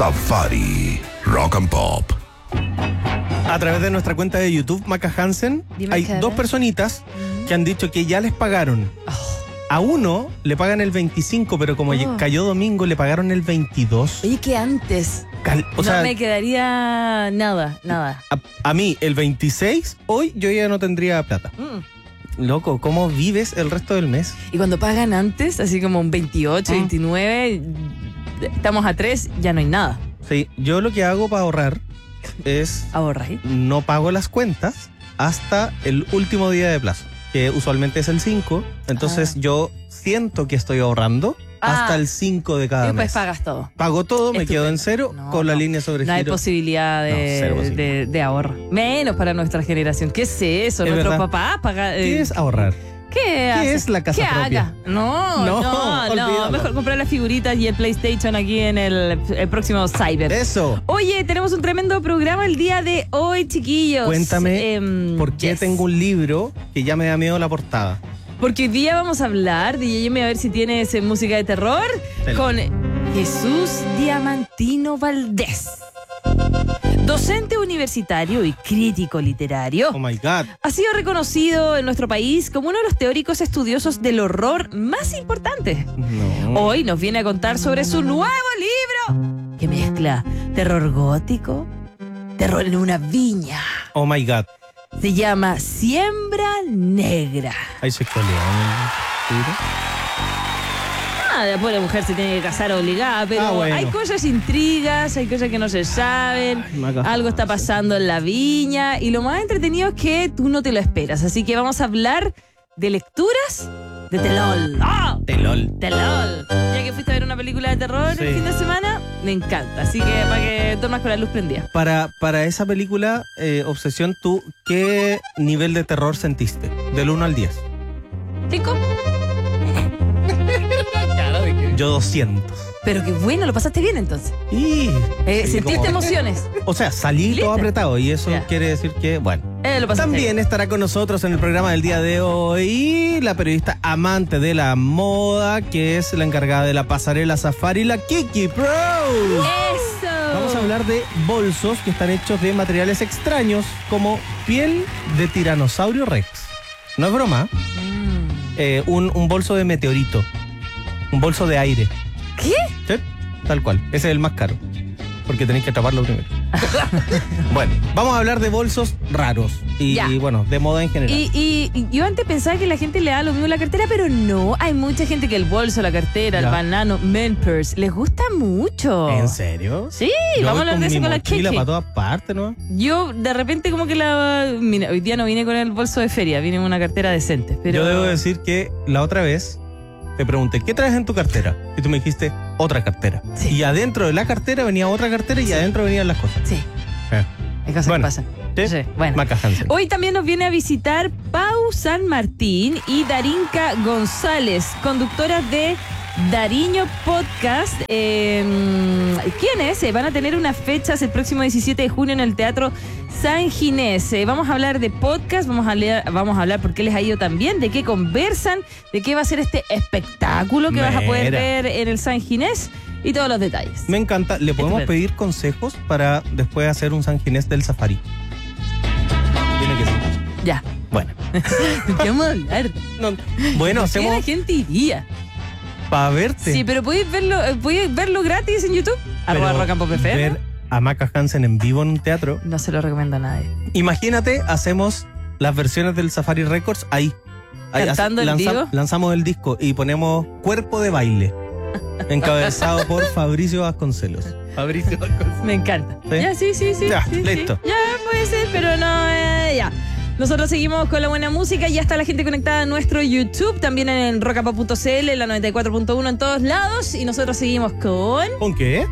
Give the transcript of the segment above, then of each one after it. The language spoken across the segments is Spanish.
Safari Rock and Pop. A través de nuestra cuenta de YouTube, Maca Hansen, hay dos personitas que han dicho que ya les pagaron. A uno le pagan el 25, pero como cayó domingo, le pagaron el 22. Oye, que antes no me quedaría nada. A mí, el 26, hoy yo ya no tendría plata. Loco, ¿cómo vives el resto del mes? Y cuando pagan antes, así como un 28, 29, estamos a 3, ya no hay nada. Sí, yo lo que hago para ahorrar es... ¿Ahorrar? No pago las cuentas hasta el último día de plazo, que usualmente es el 5. Entonces yo siento que estoy ahorrando hasta el 5 de cada mes. Y después pagas todo. Pago todo, me quedo en cero con la línea sobre giro. No hay posibilidad de ahorro. Menos para nuestra generación. ¿Qué es eso? Nuestros papás pagan... ¿Qué es ahorrar? ¿Qué es la casa propia? Haga? No. Mejor comprar las figuritas y el PlayStation aquí en el próximo Cyber. Eso. Oye, tenemos un tremendo programa el día de hoy, chiquillos. Cuéntame por qué tengo un libro que ya me da miedo la portada. Porque hoy día vamos a hablar, DJ, a ver si tienes música de terror, con Jesús Diamantino Valdés. Docente universitario y crítico literario. Oh my God. Ha sido reconocido en nuestro país como uno de los teóricos estudiosos del horror más importantes. Hoy nos viene a contar sobre su nuevo libro que mezcla terror gótico, terror en una viña. Oh my God. Se llama Siembra Negra. ¿Hay sexualidad en el libro? Después la mujer se tiene que casar obligada, pero hay cosas, intrigas, hay cosas que no se saben, algo está pasando en la viña, y lo más entretenido es que tú no te lo esperas, así que vamos a hablar de lecturas de Telol. Telol. Ya que fuiste a ver una película de terror el fin de semana, me encanta, así que para que duermas con la luz prendida. Para esa película, Obsesión, ¿tú qué nivel de terror sentiste? Del 1 al 10. 5. Yo 200. Pero qué bueno, lo pasaste bien entonces. ¿Sentiste emociones? O sea, salí todo apretado y eso quiere decir que, bueno. También estará con nosotros en el programa del día de hoy la periodista amante de la moda, que es la encargada de la pasarela Safari, la Kiki Pro. ¡Eso! Vamos a hablar de bolsos que están hechos de materiales extraños como piel de tiranosaurio rex. No es broma. Un bolso de meteorito. Un bolso de aire. ¿Qué? Sí, tal cual. Ese es el más caro. Porque tenéis que atraparlo primero. Bueno, vamos a hablar de bolsos raros. Y bueno, de moda en general. Y yo antes pensaba que la gente le da lo mismo la cartera, pero no. Hay mucha gente que el bolso, la cartera, el banano, men purse, les gusta mucho. ¿En serio? Sí, vamos a hablar de eso con la Kiki. Para todas partes, ¿no? Yo de repente como que mira, hoy día no vine con el bolso de feria, vine con una cartera decente. Pero yo debo decir que la otra vez te pregunté, ¿qué traes en tu cartera? Y tú me dijiste, otra cartera. Sí. Y adentro de la cartera venía otra cartera y adentro venían las cosas. Sí. Hay cosas que pasan. Sí. Bueno. Maca Hansen. Hoy también nos viene a visitar Pau San Martín y Darinka González, conductoras de Dariño Podcast. ¿Quiénes? Van a tener unas fechas el próximo 17 de junio en el Teatro San Ginés. Vamos a hablar de podcast, vamos a hablar por qué les ha ido tan bien, de qué conversan, de qué va a ser este espectáculo que vas a poder ver en el San Ginés y todos los detalles. Me encanta. ¿Le podemos pedir consejos para después hacer un San Ginés del Safari? Tiene que ser. Ya. Bueno. ¿Qué vamos a hablar? Bueno, hacemos... ¿Qué la gente iría? Para verte. Sí, pero ¿podéis verlo gratis en YouTube? @rockandpopfm. Ver a Maca Hansen en vivo en un teatro. No se lo recomiendo a nadie. Imagínate, hacemos las versiones del Safari Records ahí. Cantando el disco. Lanzamos el disco y ponemos Cuerpo de Baile. Encabezado por Fabricio Vasconcelos. Me encanta. ¿Sí? Sí. Ya, listo. Ya, puede ser, pero no, ya. Nosotros seguimos con la buena música. Ya está la gente conectada a nuestro YouTube, también en rockandpop.cl, en la 94.1 en todos lados. Y nosotros seguimos con... ¿Con qué?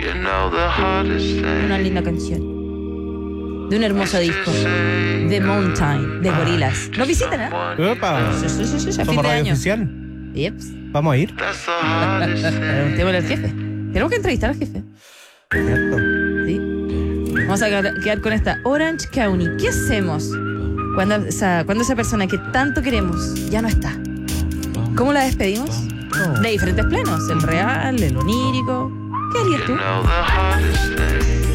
Una linda canción de un hermoso disco, The Mountain, de Gorillaz. ¿Nos visitan, ¡Opa! Sí, ¿Somos radio oficial? Yeps. ¿Vamos a ir? Preguntémosle al jefe. Tenemos que entrevistar al jefe. Cierto. Sí. Vamos a quedar con esta Orange County. ¿Qué hacemos cuando esa persona que tanto queremos ya no está? ¿Cómo la despedimos? De diferentes planos, el real, el onírico. ¿Qué harías tú?